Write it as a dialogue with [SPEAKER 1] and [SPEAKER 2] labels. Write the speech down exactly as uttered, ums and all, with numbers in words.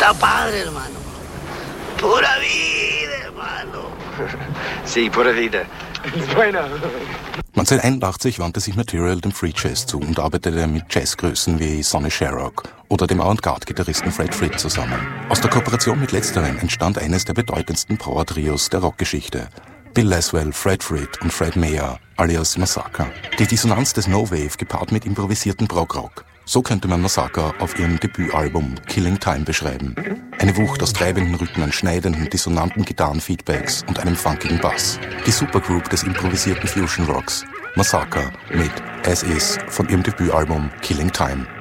[SPEAKER 1] Está padre, hermano. Pura vida, hermano.
[SPEAKER 2] Sí, pura vida. Bueno.
[SPEAKER 3] neunzehnhunderteinundachtzig wandte sich Material dem Free Jazz zu und arbeitete mit Jazzgrößen wie Sonny Sharrock oder dem Avantgarde-Gitarristen Fred Frith zusammen. Aus der Kooperation mit letzterem entstand eines der bedeutendsten Power-Trios der Rockgeschichte. Bill Laswell, Fred Frith und Fred Meyer, alias Massacre. Die Dissonanz des No-Wave gepaart mit improvisierten Prog-Rock. So könnte man Massacre auf ihrem Debütalbum Killing Time beschreiben. Eine Wucht aus treibenden Rhythmen, schneidenden, dissonanten Gitarrenfeedbacks und einem funkigen Bass. Die Supergroup des improvisierten Fusion Rocks. Massacre mit As Is von ihrem Debütalbum Killing Time.